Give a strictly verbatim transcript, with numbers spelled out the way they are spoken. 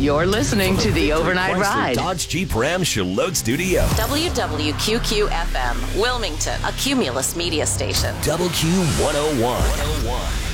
You're listening to the Overnight Chrysler Ride. Dodge Jeep Ram Charlotte Studio. W W Q Q F M, Wilmington, a Cumulus media station. W Q one oh one.